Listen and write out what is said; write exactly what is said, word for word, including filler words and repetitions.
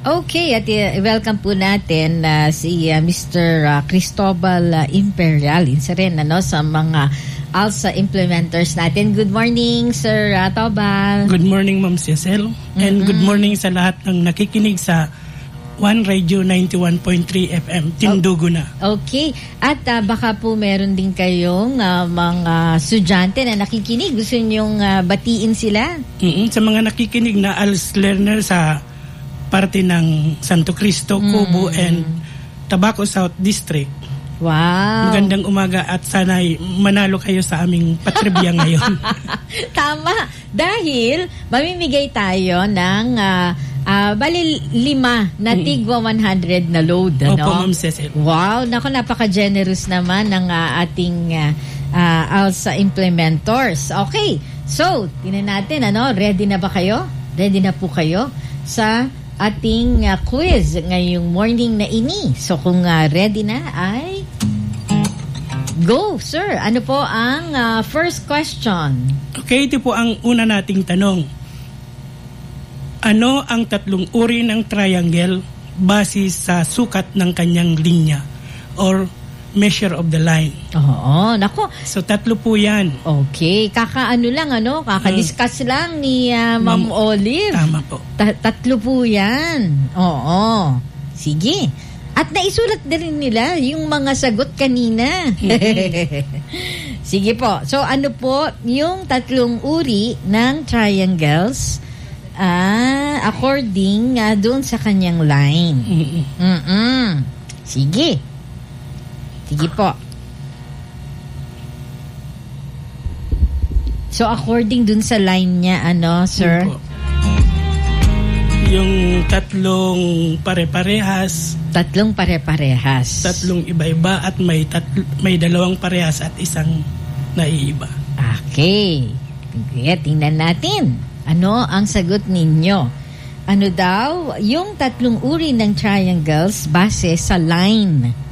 Okay, at uh, welcome po natin uh, si uh, Mister Uh, Cristobal uh, Imperial, isa rin ano, sa mga ALSA implementers natin. Good morning, Sir uh, Tobal. Good morning, Ma'am Cecil. Mm-hmm. And good morning sa lahat ng nakikinig sa One Radio ninety-one point three F M, Tindugo na. Okay. At uh, baka po meron din kayong uh, mga estudyante na nakikinig. Gusto nyong uh, batiin sila? Mm-hmm. Sa mga nakikinig na A L S learner sa parte ng Santo Cristo, mm. Cubo, and Tabaco South District. Wow. Magandang umaga at sana'y manalo kayo sa aming patribya ngayon. Tama. Dahil mamimigay tayo ng uh, uh, bali lima na tigwa one hundred na load. Ano? Opo, Ma'am Cecil. Wow. Naku, napaka-generous naman ng uh, ating uh, uh, ALSA implementors. Okay. So, tingnan natin, ano, ready na ba kayo? Ready na po kayo sa ating uh, quiz ngayong morning na ini. So kung uh, ready na ay go, sir. Ano po ang uh, first question? Okay, ito po ang una nating tanong. Ano ang tatlong uri ng triangle base sa sukat ng kanyang linya or measure of the line? Oo, nako. So tatlo po yan. Okay, kakaano lang ano, kakadiscuss uh, lang ni uh, Ma'am Olive. Tama po. Ta- tatlo po yan. Oo. Sige. At naisulat na rin nila yung mga sagot kanina. Sige po. So ano po yung tatlong uri ng triangles ah, according uh, doon sa kanyang line? Mm-mm. Sige. Sige po. So according dun sa line niya, ano, sir? Yung tatlong pare-parehas. Tatlong pare-parehas. Tatlong iba-iba at may tatlo, may dalawang parehas at isang naiiba. Okay. Kaya tingnan natin. Ano ang sagot ninyo? Ano daw yung tatlong uri ng triangles base sa line?